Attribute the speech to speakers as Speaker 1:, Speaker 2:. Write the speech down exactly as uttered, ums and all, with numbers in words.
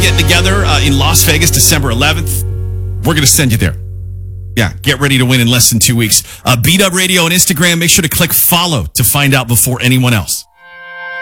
Speaker 1: getting together uh, in Las Vegas, December eleventh. We're going to send you there. Yeah, get ready to win in less than two weeks. Uh, B-Dub Radio on Instagram. Make sure to click follow to find out before anyone else.